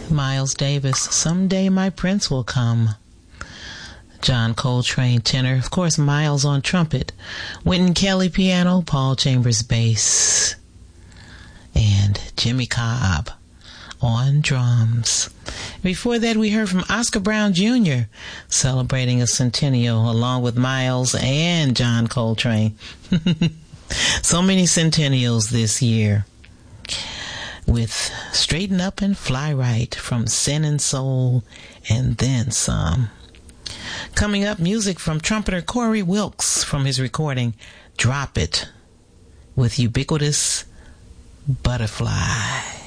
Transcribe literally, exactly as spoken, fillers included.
Miles Davis, Someday My Prince Will Come. John Coltrane, tenor. Of course, Miles on trumpet. Wynton Kelly, piano. Paul Chambers, bass. And Jimmy Cobb on drums. Before that, we heard from Oscar Brown Junior celebrating a centennial along with Miles and John Coltrane. So many centennials this year. With Straighten Up and Fly Right from Sin and Soul and Then Some. Coming up, music from trumpeter Corey Wilkes from his recording Drop It with Ubiquitous Butterfly.